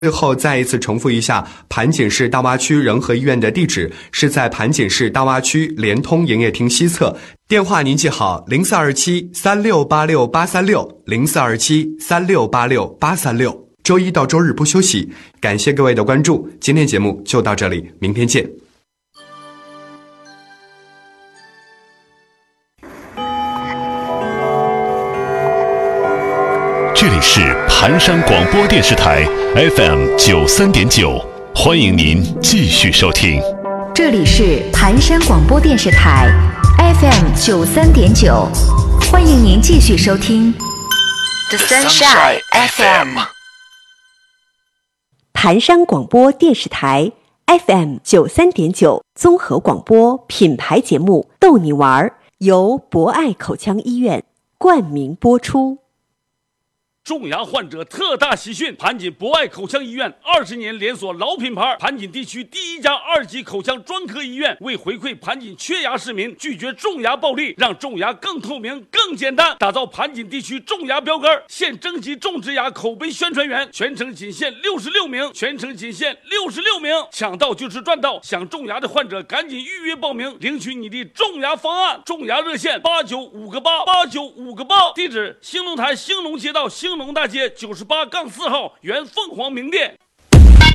最后再一次重复一下，盘锦市大洼区仁和医院的地址是在盘锦市大洼区联通营业厅西侧，电话您记好042736868360，042736868360。周一到周日不休息。感谢各位的关注，今天节目就到这里，明天见。 这里是盘山广播电视台 FM93.9，欢迎您继续收听。 这里是盘山广播电视台 FM93.9，欢迎您继续收听 The Sunshine FM。 盘山广播电视台 FM93.9 综合广播品牌节目《逗你玩》由博爱口腔医院冠名播出。 种牙患者特大喜讯！盘锦博爱口腔医院20年连锁老品牌，盘锦地区第一家2级口腔专科医院，为回馈盘锦缺牙市民，拒绝种牙暴利，让种牙更透明、更简单，打造盘锦地区种牙标杆。现征集种植牙口碑宣传员，全程仅限66名，抢到就是赚到！想种牙的患者赶紧预约报名，领取你的种牙方案。种牙热线895个8，地址兴隆台兴隆街道兴隆大街98-4号原凤凰名店。